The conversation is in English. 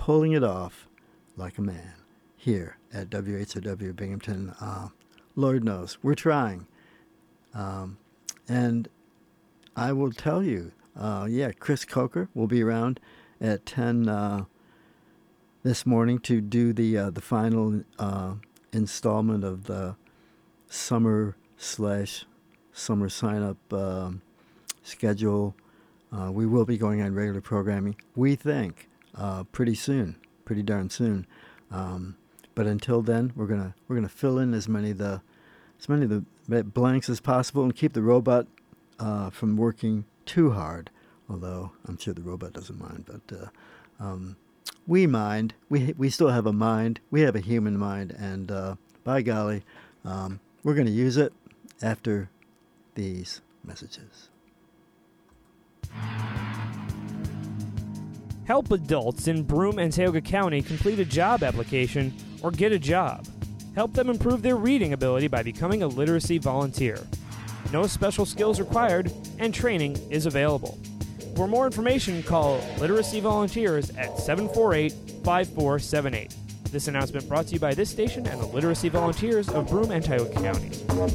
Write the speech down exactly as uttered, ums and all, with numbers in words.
pulling it off like a man here at W H O W Binghamton. Uh, Lord knows, we're trying. Um, and I will tell you, uh, yeah, Chris Coker will be around at ten uh, this morning to do the uh, the final uh, installment of the summer slash summer sign-up um, schedule. Uh, we will be going on regular programming, we think, uh, pretty soon, pretty darn soon. Um, but until then, we're gonna we're gonna fill in as many of the as many of the blanks as possible and keep the robot uh, from working too hard. Although I'm sure the robot doesn't mind, but uh, um, we mind. We we still have a mind. We have a human mind, and uh, by golly, um, we're gonna use it after these messages. Help adults in Broome and Tioga County complete a job application or get a job. Help them improve their reading ability by becoming a literacy volunteer. No special skills required, and training is available. For more information, call Literacy Volunteers at seven four eight, five four seven eight. This announcement brought to you by this station and the Literacy Volunteers of Broome and Tioga Counties.